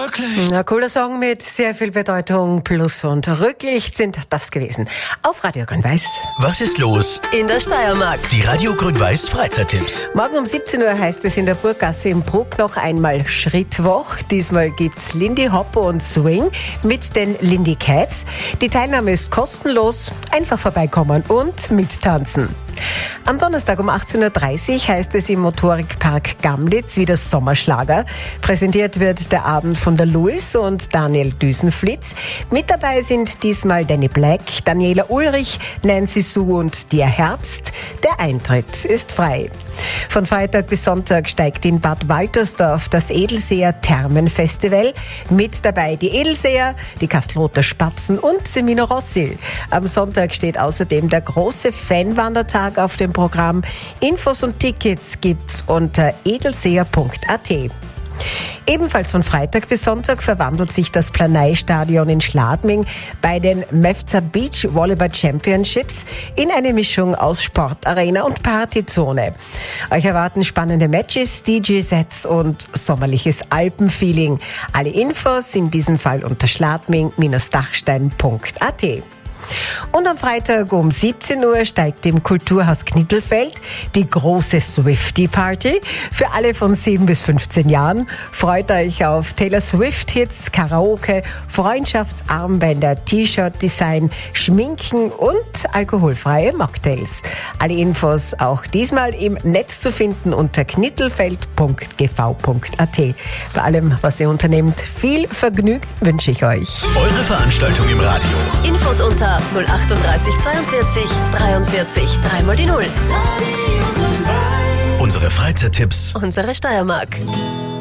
Rücklicht. Na, cooler Song mit sehr viel Bedeutung. Plus und Rücklicht sind das gewesen. Auf Radio Grün-Weiß. Was ist los In der Steiermark. Die Radio Grün-Weiß Freizeittipps. Morgen um 17 Uhr heißt es in der Burggasse im Bruck noch einmal Schrittwoch. Diesmal gibt's Lindy Hop und Swing mit den Lindy Cats. Die Teilnahme ist kostenlos. Einfach vorbeikommen und mittanzen. Am Donnerstag um 18.30 Uhr heißt es im Motorikpark Gamlitz wieder Sommerschlager. Präsentiert wird der Abend von der Louis und Daniel Düsenflitz. Mit dabei sind diesmal Danny Black, Daniela Ulrich, Nancy Sue und Dia Herbst. Der Eintritt ist frei. Von Freitag bis Sonntag steigt in Bad Waltersdorf das Edelseer Thermenfestival. Mit dabei die Edelseer, die Kastelruther Spatzen und Semino Rossi. Am Sonntag steht außerdem der große Fanwandertag auf dem Programm. Infos und Tickets gibt's unter edelseer.at. Ebenfalls von Freitag bis Sonntag verwandelt sich das Planei-Stadion in Schladming bei den Mefza Beach Volleyball Championships in eine Mischung aus Sportarena und Partyzone. Euch erwarten spannende Matches, DJ-Sets und sommerliches Alpenfeeling. Alle Infos in diesem Fall unter schladming-dachstein.at. Und am Freitag um 17 Uhr steigt im Kulturhaus Knittelfeld die große Swiftie-Party. Für alle von 7 bis 15 Jahren freut euch auf Taylor Swift-Hits, Karaoke, Freundschaftsarmbänder, T-Shirt-Design, Schminken und alkoholfreie Mocktails. Alle Infos auch diesmal im Netz zu finden unter knittelfeld.gv.at. Bei allem, was ihr unternehmt, viel Vergnügen wünsche ich euch. Eure Veranstaltung im Radio. Infos unter 038 42 43 3 die 0. Unsere Freizeittipps. Unsere Steiermark.